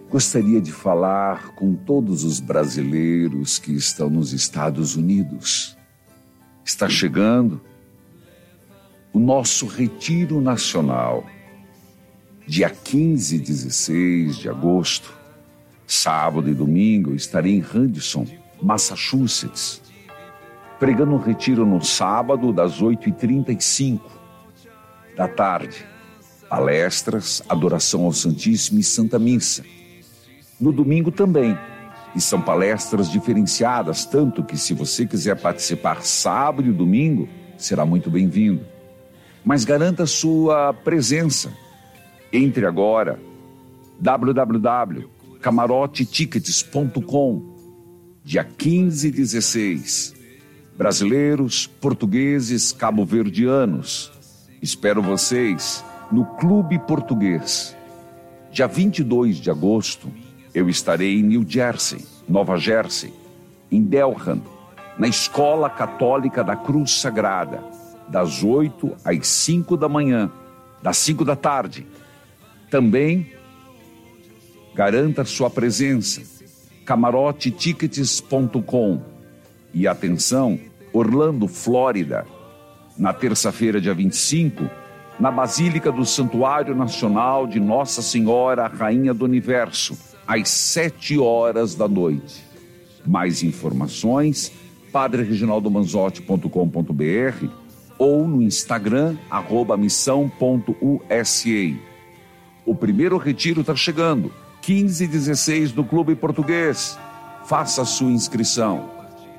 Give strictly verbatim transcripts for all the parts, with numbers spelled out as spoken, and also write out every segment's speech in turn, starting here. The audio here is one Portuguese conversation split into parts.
Gostaria de falar com todos os brasileiros que estão nos Estados Unidos. Está chegando o nosso Retiro Nacional, dia quinze e dezesseis de agosto. Sábado e domingo eu estarei em Radisson, Massachusetts, pregando um retiro no sábado das oito e trinta e cinco da tarde. Palestras, adoração ao Santíssimo e Santa Missa. No domingo também, e são palestras diferenciadas, tanto que se você quiser participar sábado e domingo, será muito bem-vindo. Mas garanta sua presença. Entre agora, w w w ponto camarote tickets ponto com, dia quinze e dezesseis. Brasileiros, portugueses, cabo-verdianos, espero vocês no Clube Português. Dia vinte e dois de agosto, eu estarei em New Jersey, Nova Jersey, em Delran, na Escola Católica da Cruz Sagrada, das oito às cinco da manhã, das cinco da tarde. Também garanta sua presença, camarote tickets ponto com. E atenção, Orlando, Flórida, na terça-feira, dia vinte e cinco, na Basílica do Santuário Nacional de Nossa Senhora, Rainha do Universo, às sete horas da noite. Mais informações, padre reginaldo manzotti ponto com ponto b r ou no Instagram, arroba missão ponto u s a. O primeiro retiro está chegando, quinze e dezesseis do Clube Português. Faça a sua inscrição.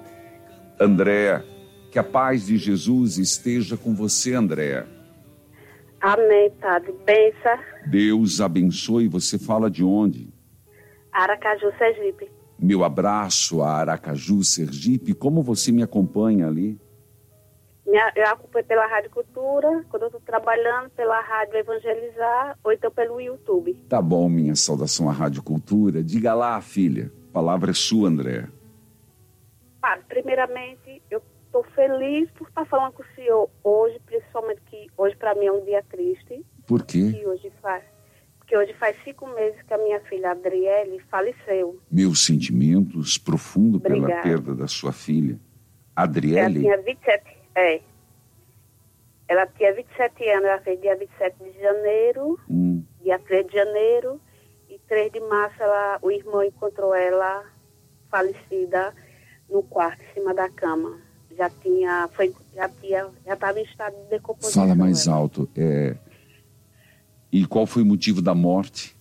Andréa, que a paz de Jesus esteja com você, Andréa. Amém, padre. Bença. Deus abençoe. Você fala de onde? Aracaju, Sergipe. Meu abraço a Aracaju, Sergipe. Como você me acompanha ali? Eu acompanho pela Rádio Cultura, quando eu estou trabalhando, pela Rádio Evangelizar, ou então pelo YouTube. Tá bom, minha saudação à Rádio Cultura. Diga lá, filha. A palavra é sua, Andréa. Padre, primeiramente, eu estou feliz por estar falando com o senhor hoje, principalmente que hoje para mim é um dia triste. Por quê? Que hoje faz, porque hoje faz cinco meses que a minha filha Adriele faleceu. Meus sentimentos profundos pela Obrigada. perda da sua filha. Adriele? Ela tinha vinte e sete, é. Ela tinha vinte e sete anos, ela fez dia vinte e sete de janeiro, Hum. dia três de janeiro, e três de março ela, o irmão encontrou ela falecida no quarto, em cima da cama. Já tinha, foi, já tinha, já estava em estado de decomposição. Fala mais ela. alto. É... E qual foi o motivo da morte?